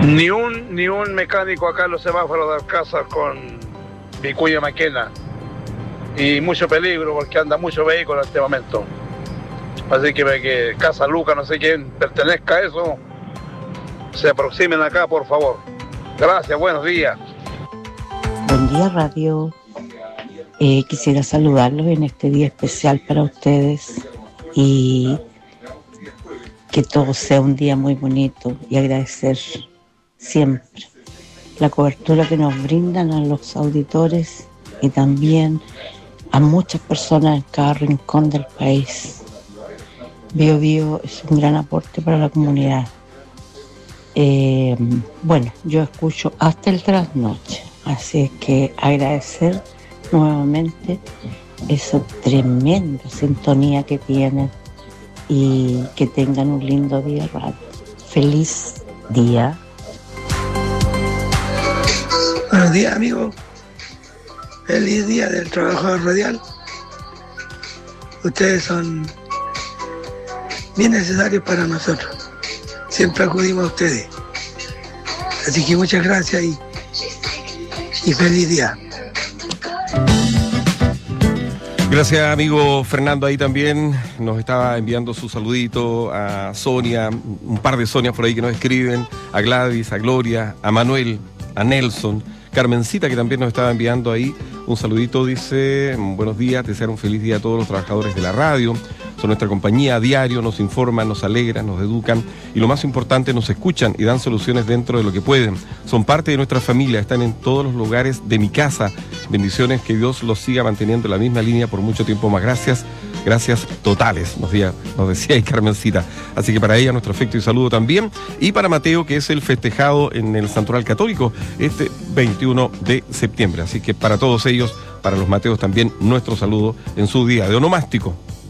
Ni un mecánico acá en los semáforos de Alcázar con Vicuña Maquena. Y mucho peligro porque anda mucho vehículo en este momento. Así que Casa Luca, no sé quién pertenezca a eso, se aproximen acá, por favor. Gracias, buenos días. Buen día, radio. Quisiera saludarlos en este día especial para ustedes y que todo sea un día muy bonito y agradecer siempre la cobertura que nos brindan a los auditores y también a muchas personas en cada rincón del país. Bio Bio es un gran aporte para la comunidad. Bueno, yo escucho hasta el trasnoche, así es que agradecer nuevamente esa tremenda sintonía que tienen y que tengan un lindo día radio. Feliz día. Buenos días, amigos. Feliz día del trabajador radial. Ustedes son bien necesarios para nosotros. Siempre acudimos a ustedes. Así que muchas gracias y feliz día. Gracias, amigo Fernando. Ahí también nos estaba enviando su saludito a Sonia, un par de Sonias por ahí que nos escriben, a Gladys, a Gloria, a Manuel, a Nelson, Carmencita, que también nos estaba enviando ahí un saludito, dice: buenos días, desear un feliz día a todos los trabajadores de la radio. Son nuestra compañía a diario, nos informan, nos alegran, nos educan y lo más importante, nos escuchan y dan soluciones dentro de lo que pueden. Son parte de nuestra familia, están en todos los lugares de mi casa. Bendiciones, que Dios los siga manteniendo en la misma línea por mucho tiempo más. Gracias totales, nos decía ahí Carmencita. Así que para ella nuestro afecto y saludo también. Y para Mateo, que es el festejado en el Santoral Católico este 21 de septiembre. Así que para todos ellos, para los Mateos también, nuestro saludo en su día de onomástico.